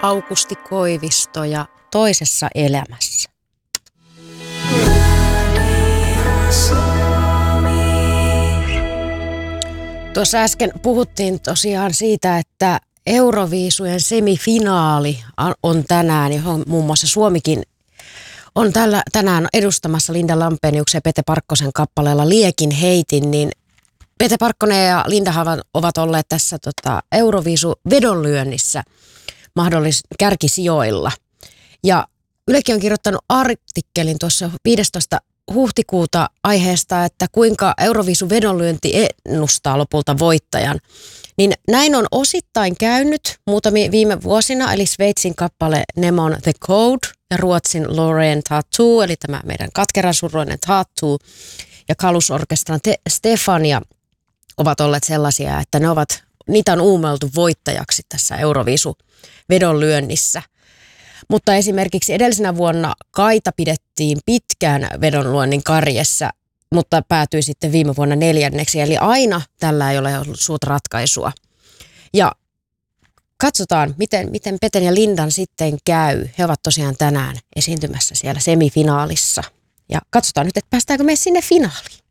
Aukusti Koivisto ja Toisessa elämässä. Tuossa äsken puhuttiin tosiaan siitä, että Euroviisujen semifinaali on tänään, johon muun muassa Suomikin on tänään edustamassa Linda Lampeniuksen ja Pete Parkkosen kappaleella Liekin heitin, niin Pete Parkkonen ja Linda ovat olleet tässä Euroviisu-vedonlyönnissä kärkisijoilla. Ja Ylekin on kirjoittanut artikkelin tuossa 15. huhtikuuta aiheesta, että kuinka Euroviisu-vedonlyönti ennustaa lopulta voittajan. Niin näin on osittain käynyt muutamia viime vuosina, eli Sveitsin kappale Nemon The Code ja Ruotsin Loreen Tattoo, eli tämä meidän katkeran suruinen Tattoo ja Kalusorkestran Stefania ovat olleet sellaisia, että niitä on uumeltu voittajaksi tässä Euroviisu-vedonlyönnissä. Mutta esimerkiksi edellisenä vuonna Kaita pidettiin pitkään vedonlyönnin karjessa, mutta päätyi sitten viime vuonna 4. Eli aina tällä ei ole ollut suurta ratkaisua. Ja katsotaan, miten Peten ja Lindan sitten käy. He ovat tosiaan tänään esiintymässä siellä semifinaalissa. Ja katsotaan nyt, että päästäänkö me sinne finaaliin.